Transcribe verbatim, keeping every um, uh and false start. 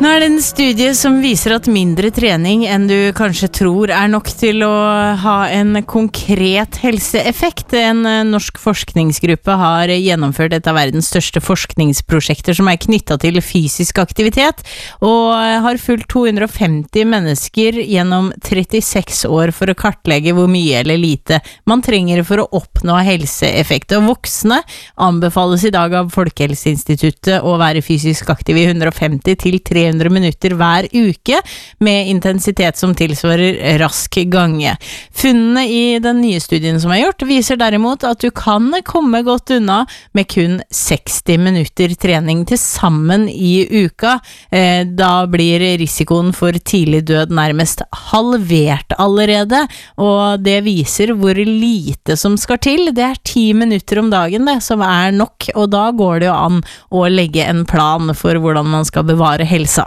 Nå er det en studie som viser at mindre trening enn du kanskje tror er nok til å ha en konkret helseeffekt. En norsk forskningsgruppe har gjennomført et av verdens største forskningsprosjekter som er knyttet til fysisk aktivitet, og har fulgt to hundre og femti mennesker gjennom trettiseks år for å kartlegge hvor mye eller lite man trenger for å oppnå helseeffekt. Og voksne anbefales i dag av Folkehelseinstituttet å være fysisk aktiv i hundre og femti til tre hundre minutter hver uke, med intensitet som tilsvarer rask gange. Funnene i den nye studien som er gjort, viser derimot at du kan komme godt unna med kun seksti minutter trening til sammen i uka. Eh, da blir risikoen for tidlig død nærmest halvert allerede, og det viser hvor lite som skal til. Det er ti minutter om dagen det, som er nok, og da går det jo an å legge en plan for hvordan man skal bevare helsa.